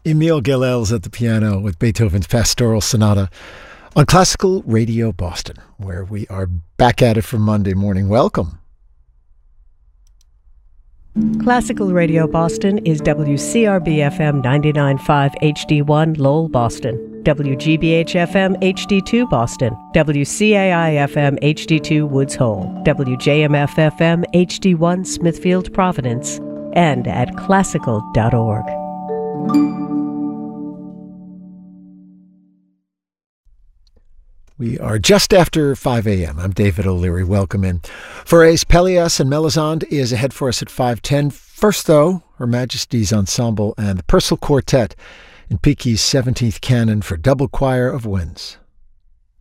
Emil Gilels at the piano with Beethoven's Pastoral Sonata on Classical Radio Boston, where we are back at it for Monday morning. Welcome. Classical Radio Boston is WCRB-FM 99.5 HD1 Lowell, Boston, WGBH-FM HD2 Boston, WCAI-FM HD2 Woods Hole, WJMF-FM HD1 Smithfield, Providence, and at classical.org. We are just after 5 a.m. I'm David O'Leary. Welcome in. Fares Pellias and Melisande is ahead for us at 5:10. First, though, Her Majesty's Ensemble and the Purcell Quartet in Peaky's 17th Canon for Double Choir of Winds.